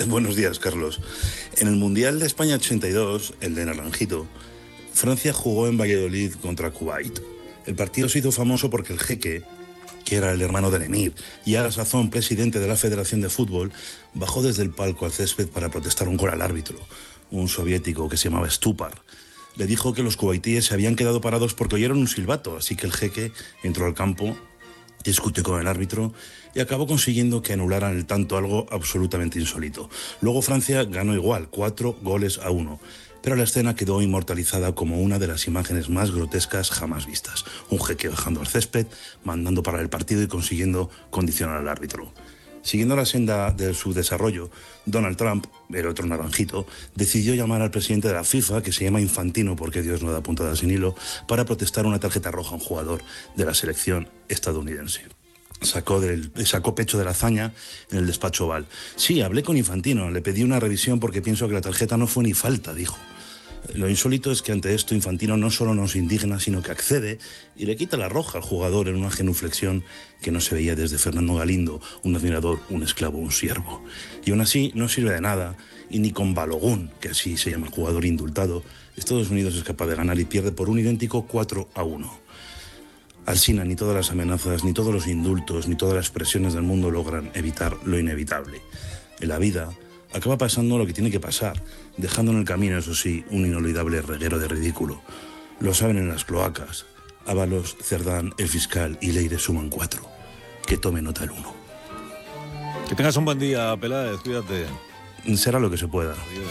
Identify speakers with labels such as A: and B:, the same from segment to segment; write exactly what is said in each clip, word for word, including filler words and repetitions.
A: Buenos días, Carlos. En el Mundial de España ochenta y dos, el de Naranjito, Francia jugó en Valladolid contra Kuwait. El partido se hizo famoso porque el jeque, que era el hermano del emir y a la sazón presidente de la Federación de Fútbol, bajó desde el palco al césped para protestar un gol al árbitro, un soviético que se llamaba Stupar. Le dijo que los kuwaitíes se habían quedado parados porque oyeron un silbato, así que el jeque entró al campo, discutió con el árbitro y acabó consiguiendo que anularan el tanto, algo absolutamente insólito. Luego Francia ganó igual, cuatro goles a uno. Pero la escena quedó inmortalizada como una de las imágenes más grotescas jamás vistas. Un jeque bajando al césped, mandando parar el partido y consiguiendo condicionar al árbitro. Siguiendo la senda del subdesarrollo, Donald Trump, el otro naranjito, decidió llamar al presidente de la FIFA, que se llama Infantino porque Dios no da puntada sin hilo, para protestar una tarjeta roja a un jugador de la selección estadounidense. Sacó, del, sacó pecho de la hazaña en el despacho Oval. Sí, hablé con Infantino, le pedí una revisión porque pienso que la tarjeta no fue ni falta, dijo. Lo insólito es que ante esto Infantino no solo nos indigna, sino que accede y le quita la roja al jugador en una genuflexión que no se veía desde Fernando Galindo, un admirador, un esclavo, un siervo. Y aún así no sirve de nada, y ni con Balogun, que así se llama el jugador indultado, Estados Unidos es capaz de ganar y pierde por un idéntico cuatro a uno. Alsina, ni todas las amenazas, ni todos los indultos, ni todas las presiones del mundo logran evitar lo inevitable. En la vida acaba pasando lo que tiene que pasar, dejando en el camino, eso sí, un inolvidable reguero de ridículo. Lo saben en las cloacas. Ábalos, Cerdán, el fiscal y Leire suman cuatro. Que tome nota el uno.
B: Que tengas un buen día, Peláez, cuídate.
A: Será lo que se pueda.
B: Adiós.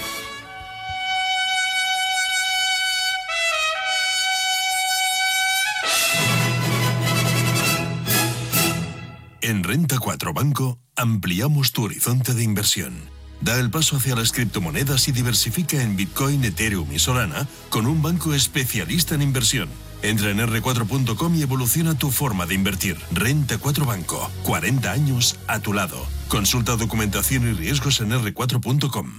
C: En Renta cuatro Banco ampliamos tu horizonte de inversión. Da el paso hacia las criptomonedas y diversifica en Bitcoin, Ethereum y Solana con un banco especialista en inversión. Entra en erre cuatro punto com y evoluciona tu forma de invertir. Renta cuatro Banco, cuarenta años a tu lado. Consulta documentación y riesgos en erre cuatro punto com.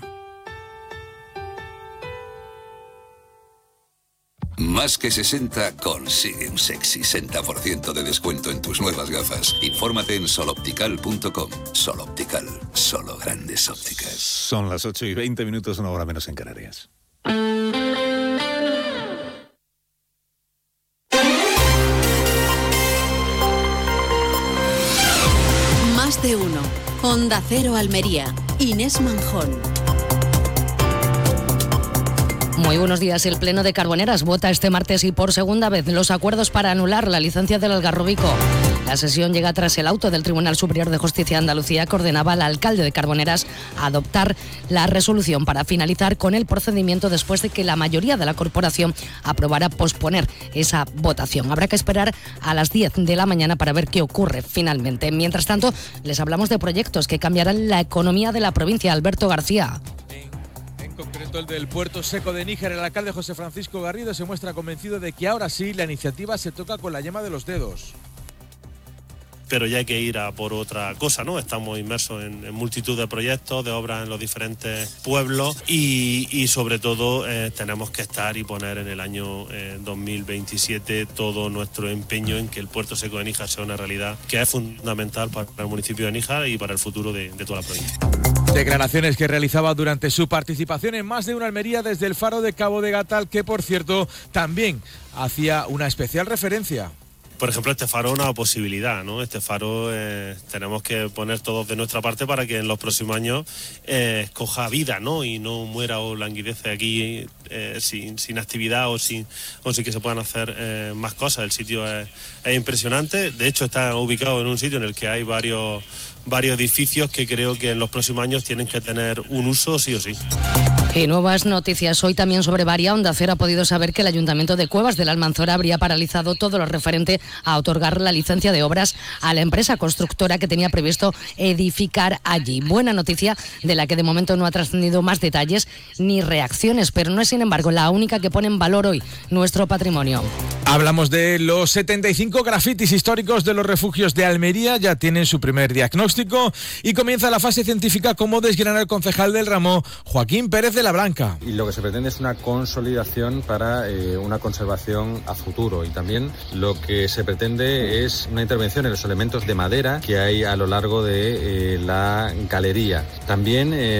D: Más que sesenta consigue un sexy sesenta por ciento de descuento en tus nuevas gafas. Infórmate en soloptical punto com. Soloptical, solo grandes ópticas.
B: Son las ocho y veinte minutos, una hora menos en Canarias.
E: Más de uno. Onda Cero Almería. Inés Manjón.
F: Muy buenos días. El Pleno de Carboneras vota este martes y por segunda vez los acuerdos para anular la licencia del Algarrobico. La sesión llega tras el auto del Tribunal Superior de Justicia de Andalucía que ordenaba al alcalde de Carboneras a adoptar la resolución para finalizar con el procedimiento después de que la mayoría de la corporación aprobara posponer esa votación. Habrá que esperar a las diez de la mañana para ver qué ocurre finalmente. Mientras tanto, les hablamos de proyectos que cambiarán la economía de la provincia. Alberto García.
G: En concreto el del Puerto Seco de Níger, el alcalde José Francisco Garrido se muestra convencido de que ahora sí la iniciativa se toca con la yema de los dedos.
H: Pero ya hay que ir a por otra cosa, ¿no? Estamos inmersos en, en multitud de proyectos, de obras en los diferentes pueblos y, y sobre todo eh, tenemos que estar y poner en el año eh, dos mil veintisiete todo nuestro empeño en que el Puerto Seco de Níjar sea una realidad que es fundamental para el municipio de Níjar y para el futuro de, de toda la provincia.
G: Declaraciones que realizaba durante su participación en Más de una Almería desde el faro de Cabo de Gata, que por cierto también hacía una especial referencia.
H: Por ejemplo, este faro es una posibilidad, ¿no? Este faro eh, tenemos que poner todos de nuestra parte para que en los próximos años eh, coja vida, ¿no? Y no muera o languidece aquí eh, sin, sin actividad o sin, o sin que se puedan hacer eh, más cosas. El sitio es, es impresionante. De hecho, está ubicado en un sitio en el que hay varios, varios edificios que creo que en los próximos años tienen que tener un uso sí o sí.
F: Y nuevas noticias hoy también sobre Varia. Onda Cero ha podido saber que el Ayuntamiento de Cuevas de la Almanzora habría paralizado todo lo referente a otorgar la licencia de obras a la empresa constructora que tenía previsto edificar allí. Buena noticia de la que de momento no ha trascendido más detalles ni reacciones, pero no es sin embargo la única que pone en valor hoy nuestro patrimonio.
G: Hablamos de los setenta y cinco grafitis históricos de los refugios de Almería, ya tienen su primer diagnóstico y comienza la fase científica, como desgrana el concejal del ramo, Joaquín Pérez de la Blanca.
I: Y lo que se pretende es una consolidación para eh, una conservación a futuro, y también lo que se pretende es una intervención en los elementos de madera que hay a lo largo de eh, la galería. También eh,